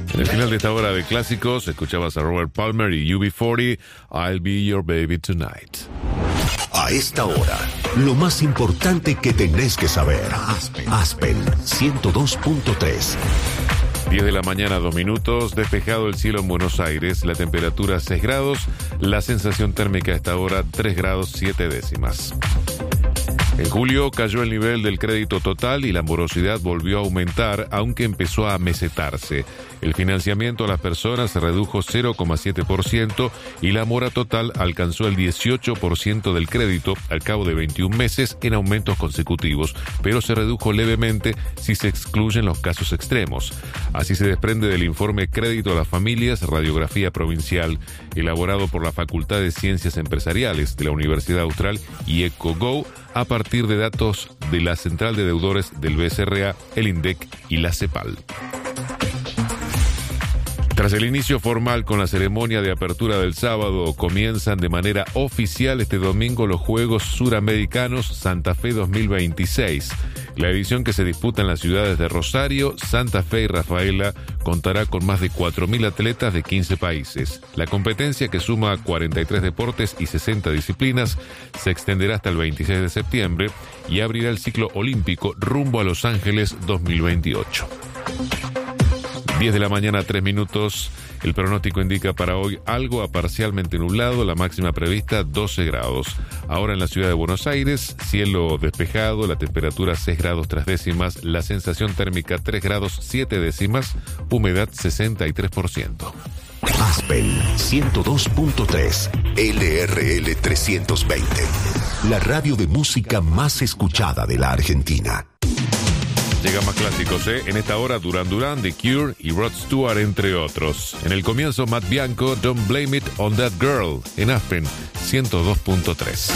En el final de esta hora de clásicos, escuchabas a Robert Palmer y UB40, I'll Be Your Baby Tonight. A esta hora, lo más importante que tenés que saber. Aspen 102.3. 10 de la mañana, 2 minutos, despejado el cielo en Buenos Aires, la temperatura 6 grados, la sensación térmica a esta hora 3 grados 7 décimas. En julio cayó el nivel del crédito total y la morosidad volvió a aumentar, aunque empezó a mesetarse. El financiamiento a las personas se redujo 0,7% y la mora total alcanzó el 18% del crédito al cabo de 21 meses en aumentos consecutivos, pero se redujo levemente si se excluyen los casos extremos. Así se desprende del informe Crédito a las Familias, Radiografía Provincial, elaborado por la Facultad de Ciencias Empresariales de la Universidad Austral y EcoGo, a partir de datos de la Central de Deudores del BCRA, el INDEC y la CEPAL. Tras el inicio formal con la ceremonia de apertura del sábado, comienzan de manera oficial este domingo los Juegos Suramericanos Santa Fe 2026. La edición, que se disputa en las ciudades de Rosario, Santa Fe y Rafaela, contará con más de 4.000 atletas de 15 países. La competencia, que suma 43 deportes y 60 disciplinas, se extenderá hasta el 26 de septiembre y abrirá el ciclo olímpico rumbo a Los Ángeles 2028. 10 de la mañana, 3 minutos. El pronóstico indica para hoy algo a parcialmente nublado, la máxima prevista 12 grados. Ahora en la ciudad de Buenos Aires, cielo despejado, la temperatura 6 grados 3 décimas, la sensación térmica 3 grados 7 décimas, humedad 63%. Aspen 102.3, LRL 320, la radio de música más escuchada de la Argentina. Llegan más clásicos, En esta hora, Duran Duran, The Cure y Rod Stewart, entre otros. En el comienzo, Matt Bianco, Don't Blame It on That Girl, en Aspen 102.3.